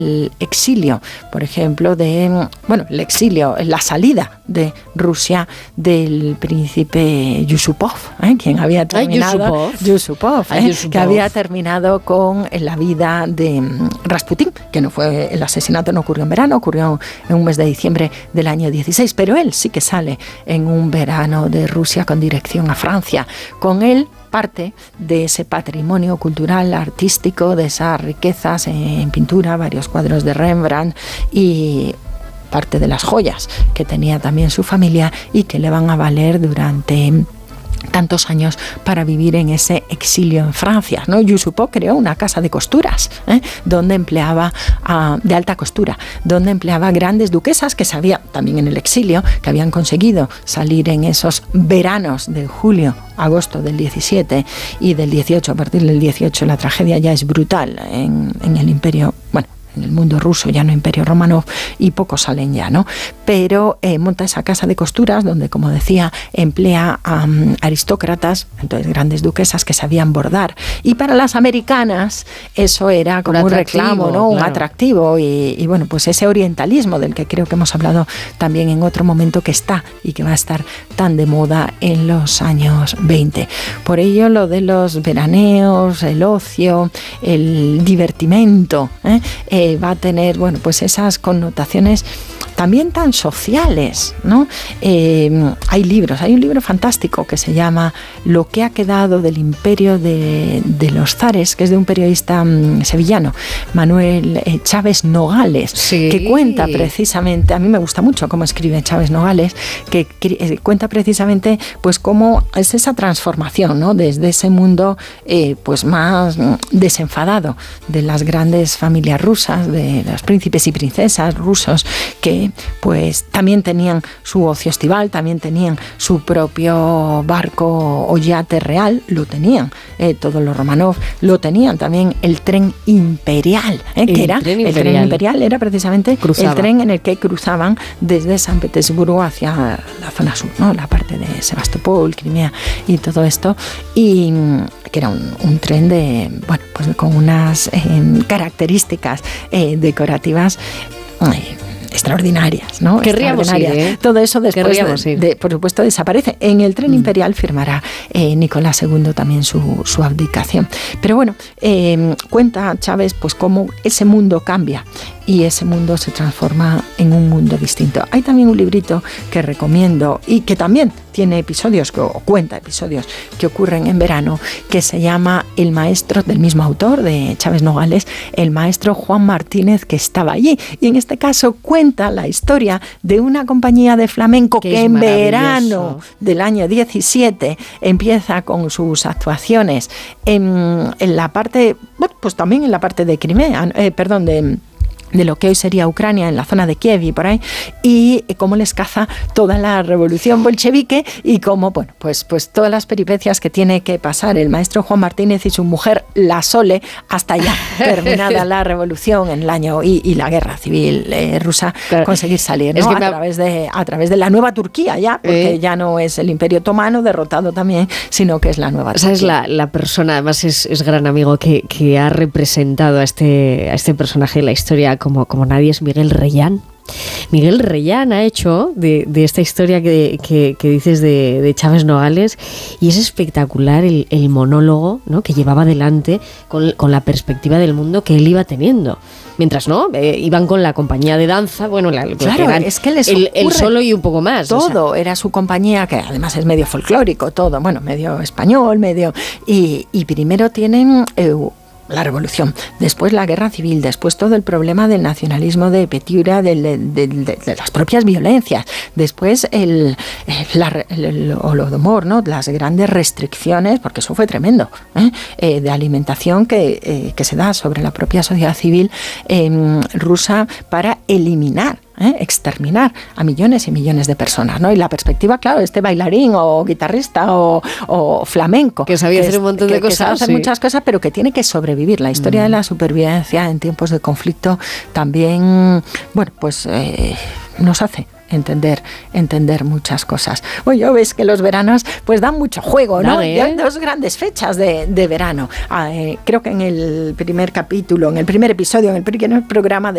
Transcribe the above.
el exilio, por ejemplo, el exilio, la salida de Rusia del príncipe Yusupov, quien había terminado, Yusupov, que había terminado con la vida de Rasputín, que no fue, el asesinato no ocurrió en verano, ocurrió en un mes de diciembre del año 16, pero él sí que sale en un verano de Rusia con dirección a Francia. Con él parte de ese patrimonio cultural, artístico, de esas riquezas en pintura, varios cuadros de Rembrandt y parte de las joyas que tenía también su familia y que le van a valer durante tantos años para vivir en ese exilio en Francia, ¿no? Yusupov creó una casa de costuras, donde empleaba de alta costura, donde empleaba grandes duquesas que sabía también en el exilio que habían conseguido salir en esos veranos de julio, agosto del 17 y del 18. A partir del 18 la tragedia ya es brutal en el imperio, en el mundo ruso, ya no Imperio Romano, y pocos salen ya, ¿no? Pero monta esa casa de costuras donde, como decía, emplea a aristócratas, entonces grandes duquesas que sabían bordar. Y para las americanas eso era como un reclamo, ¿no? Claro. Un atractivo y bueno, pues ese orientalismo del que creo que hemos hablado también en otro momento, que está y que va a estar tan de moda en los años 20. Por ello, lo de los veraneos, el ocio, el divertimento, va a tener, pues esas connotaciones también tan sociales, ¿no? Hay libros, hay un libro fantástico que se llama Lo que ha quedado del imperio de los zares, que es de un periodista sevillano, Manuel Chávez Nogales, que cuenta precisamente, a mí me gusta mucho cómo escribe Chávez Nogales, que cuenta precisamente pues cómo es esa transformación, ¿no? Desde ese mundo pues más desenfadado de las grandes familias rusas, de los príncipes y princesas rusos, que pues también tenían su ocio estival, también tenían su propio barco o yate real, lo tenían, todos los Romanov lo tenían, también el tren imperial, el tren imperial era precisamente el tren en el que cruzaban desde San Petersburgo hacia la zona sur, ¿no? La parte de Sebastopol, Crimea y todo esto, y que era un tren de, pues con unas características decorativas extraordinarias, ¿no? Querríamos ir, Todo eso después por supuesto desaparece. En el tren imperial firmará Nicolás II también su abdicación. Pero cuenta Chávez pues cómo ese mundo cambia y ese mundo se transforma en un mundo distinto. Hay también un librito que recomiendo y que también tiene episodios, cuenta episodios que ocurren en verano, que se llama El maestro, del mismo autor, de Chávez Nogales, el maestro Juan Martínez, que estaba allí. Y en este caso cuenta la historia de una compañía de flamenco que en verano del año 17 empieza con sus actuaciones en la parte, pues también en la parte de Crimea, de lo que hoy sería Ucrania, en la zona de Kiev y por ahí, y cómo les caza toda la revolución bolchevique y cómo, pues todas las peripecias que tiene que pasar el maestro Juan Martínez y su mujer, la Sole, hasta ya terminada la revolución en el año y la guerra civil rusa, conseguir salir, ¿no? A través de la nueva Turquía ya, porque ya no es el Imperio Otomano derrotado también, sino que es la nueva Turquía. Esa es la persona, además es gran amigo que ha representado a este personaje en la historia como nadie, es Miguel Reyán. Miguel Reyán ha hecho de esta historia que dices de Chávez Nogales, y es espectacular el monólogo, ¿no?, que llevaba adelante con la perspectiva del mundo que él iba teniendo. Mientras iban con la compañía de danza, es que él solo y un poco más. Todo era su compañía, que además es medio folclórico, todo, medio español, y primero tienen la revolución, después la guerra civil, después todo el problema del nacionalismo de Petliura, de las propias violencias, después el Holodomor, ¿no?, las grandes restricciones, porque eso fue tremendo, de alimentación que se da sobre la propia sociedad civil rusa para eliminar, exterminar a millones y millones de personas, ¿no? Y la perspectiva, claro, este bailarín o guitarrista o flamenco, que sabía hacer un montón de cosas, que sabe hacer muchas cosas, pero que tiene que sobrevivir. La historia de la supervivencia en tiempos de conflicto también, nos hace entender muchas cosas. Yo ves que los veranos pues dan mucho juego, ¿no? Hay dos grandes fechas de verano. Creo que en el primer capítulo, en el primer episodio, en el primer programa